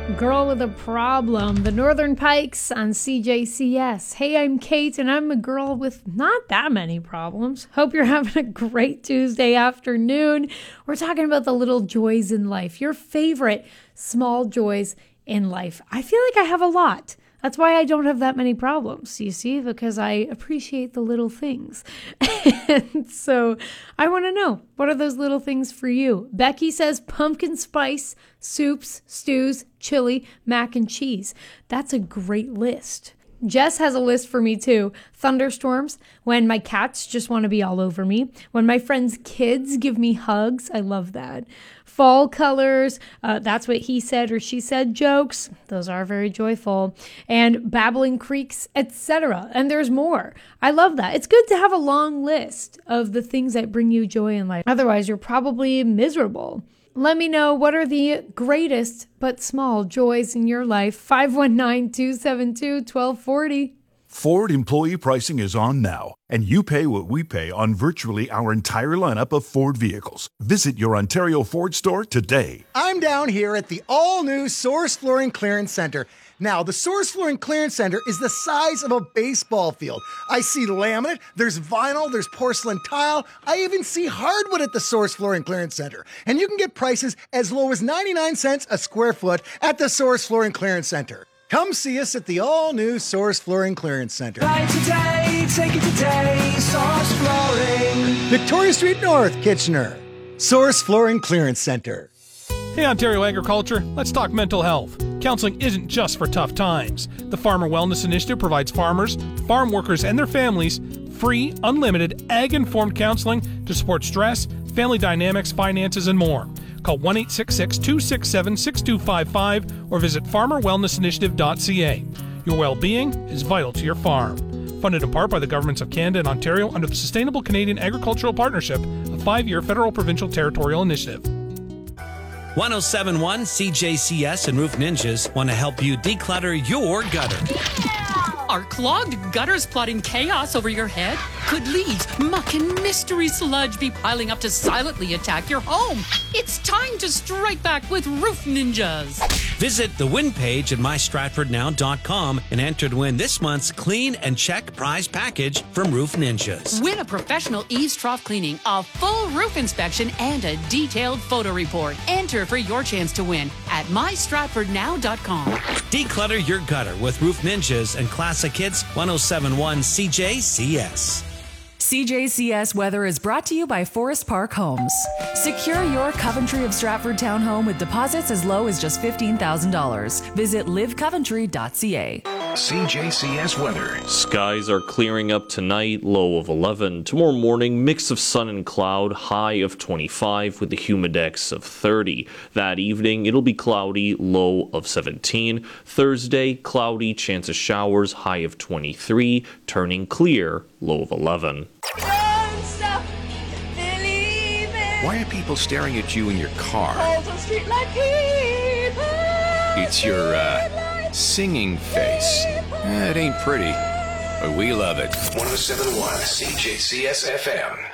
Girl with a Problem, the Northern Pikes on CJCS. Hey, I'm Kate, and I'm a girl with not that many problems. Hope you're having a great Tuesday afternoon. We're talking about the little joys in life, your favorite small joys in life. I feel like I have a lot. That's why I don't have that many problems, you see, because I appreciate the little things. And so I want to know, what are those little things for you? Becky says pumpkin spice, soups, stews, chili, mac and cheese. That's a great list. Jess has a list for me too. Thunderstorms, when my cats just want to be all over me. When my friends' kids give me hugs. I love that. Fall colors, that's what he said or she said jokes. Those are very joyful. And babbling creeks, etc. And there's more. I love that. It's good to have a long list of the things that bring you joy in life. Otherwise, you're probably miserable. Let me know, what are the greatest but small joys in your life? 519-272-1240. Ford employee pricing is on now, and you pay what we pay on virtually our entire lineup of Ford vehicles. Visit your Ontario Ford store today. I'm down here at the all-new Source Flooring Clearance Center. Now, the Source Flooring Clearance Center is the size of a baseball field. I see laminate, there's vinyl, there's porcelain tile. I even see hardwood at the Source Flooring Clearance Center. And you can get prices as low as 99 cents a square foot at the Source Flooring Clearance Center. Come see us at the all-new Source Flooring Clearance Center. Buy today, take it today, Source Flooring. Victoria Street North, Kitchener. Source Flooring Clearance Center. Hey, Ontario Agriculture, let's talk mental health. Counseling isn't just for tough times. The Farmer Wellness Initiative provides farmers, farm workers, and their families free, unlimited, ag-informed counseling to support stress, family dynamics, finances, and more. Call 1-866-267-6255 or visit farmerwellnessinitiative.ca. Your well-being is vital to your farm. Funded in part by the governments of Canada and Ontario under the Sustainable Canadian Agricultural Partnership, a 5-year federal provincial territorial initiative. 1071 CJCS and Roof Ninjas want to help you declutter your gutter. Are clogged gutters plotting chaos over your head? Could leaves, muck, and mystery sludge be piling up to silently attack your home? It's time to strike back with Roof Ninjas. Visit the win page at mystratfordnow.com and enter to win this month's Clean and Check prize package from Roof Ninjas. Win a professional eaves trough cleaning, a full roof inspection, and a detailed photo report. Enter for your chance to win at mystratfordnow.com. Declutter your gutter with Roof Ninjas and Classic Hits 1071 CJCS. CJCS weather is brought to you by Forest Park Homes. Secure your Coventry of Stratford townhome with deposits as low as just $15,000. Visit livecoventry.ca. CJCS weather. Skies are clearing up tonight, low of 11. Tomorrow morning, mix of sun and cloud, high of 25 with the humidex of 30. That evening, it'll be cloudy, low of 17. Thursday, cloudy, chance of showers, high of 23, turning clear, low of 11. Why are people staring at you in your car? It's your, singing face. It ain't pretty, but we love it. 1071 CJCS FM.